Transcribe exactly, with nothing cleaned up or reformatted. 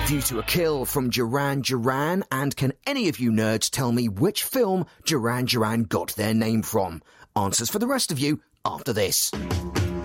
Due to a kill from Duran Duran, and can any of you nerds tell me which film Duran Duran got their name from? Answers for the rest of you after this.